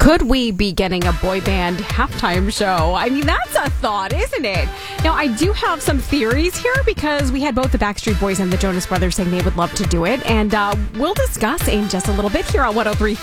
Could we be getting a boy band halftime show? I mean, that's a thought, isn't it? Now, I do have some theories here because we had both the Backstreet Boys and the Jonas Brothers saying they would love to do it. And we'll discuss in just a little bit here on 103.5